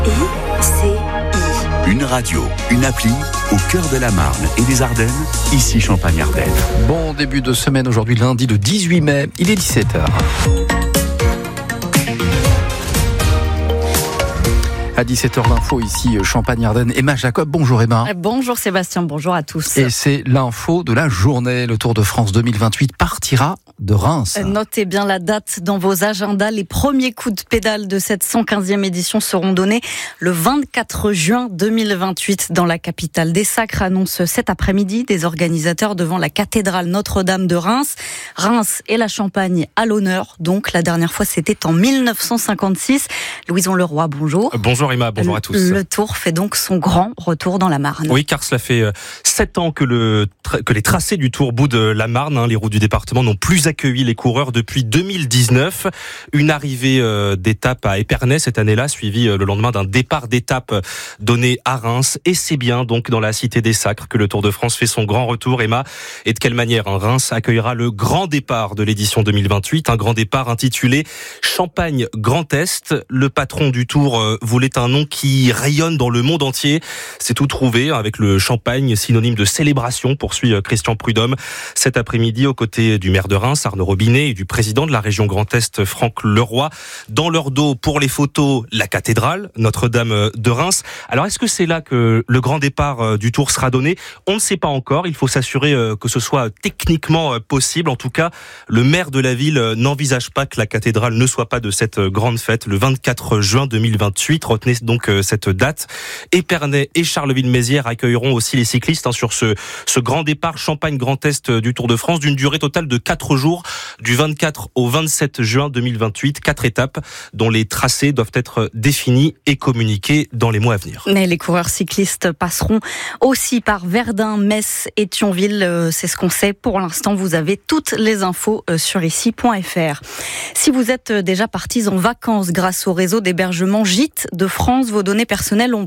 Une radio, une appli, au cœur de la Marne et des Ardennes, ici Champagne-Ardenne. Bon début de semaine, aujourd'hui lundi le 18 mai, il est 17h. À 17h l'info ici Champagne-Ardenne. Emma Jacob, bonjour Emma. Bonjour Sébastien, bonjour à tous. Et c'est l'info de la journée. Le Tour de France 2028 partira de Reims. Notez bien la date dans vos agendas. Les premiers coups de pédale de cette 115e édition seront donnés le 24 juin 2028 dans la capitale. Des Sacres annonce cet après-midi des organisateurs devant la cathédrale Notre-Dame de Reims. Reims et la Champagne à l'honneur. Donc la dernière fois c'était en 1956. Louison Leroy, bonjour. Bonjour Emma, bonjour à tous. Le Tour fait donc son grand retour dans la Marne. Oui, car cela fait 7 ans que les tracés du Tour bout de la Marne, les routes du département n'ont plus accueilli les coureurs depuis 2019. Une arrivée d'étape à Épernay cette année-là, suivie le lendemain d'un départ d'étape donné à Reims. Et c'est bien donc dans la cité des Sacres que le Tour de France fait son grand retour, Emma. Et de quelle manière Reims accueillera le grand départ de l'édition 2028, un grand départ intitulé Champagne Grand Est. Le patron du Tour voulait un nom qui rayonne dans le monde entier. C'est tout trouvé avec le champagne, synonyme de célébration, poursuit Christian Prudhomme. Cet après-midi, aux côtés du maire de Reims, Arnaud Robinet, et du président de la région Grand Est, Franck Leroy. Dans leur dos, pour les photos, la cathédrale Notre-Dame de Reims. Alors, est-ce que c'est là que le grand départ du Tour sera donné ? On ne sait pas encore. Il faut s'assurer que ce soit techniquement possible. En tout cas, le maire de la ville n'envisage pas que la cathédrale ne soit pas de cette grande fête le 24 juin 2028. Retenez donc cette date. Épernay et Charleville-Mézières accueilleront aussi les cyclistes sur ce grand départ Champagne Grand Est du Tour de France d'une durée totale de 4 jours, du 24 au 27 juin 2028. 4 étapes dont les tracés doivent être définis et communiqués dans les mois à venir. Mais les coureurs cyclistes passeront aussi par Verdun, Metz et Thionville. C'est ce qu'on sait pour l'instant. Vous avez toutes les infos sur ici.fr. Si vous êtes déjà partis en vacances grâce au réseau d'hébergement Gîtes de France, vos données personnelles ont